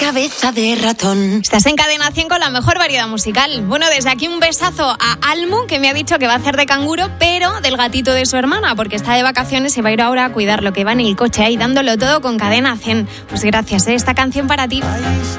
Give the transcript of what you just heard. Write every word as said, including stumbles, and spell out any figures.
cabeza de ratón. Estás en Cadena cien con la mejor variedad musical. Bueno, desde aquí un besazo a Almu, que me ha dicho que va a hacer de canguro, pero del gatito de su hermana, porque está de vacaciones y va a ir ahora a cuidar lo que va en el coche ahí, dándolo todo con Cadena cien. Pues gracias, ¿eh? Esta canción para ti.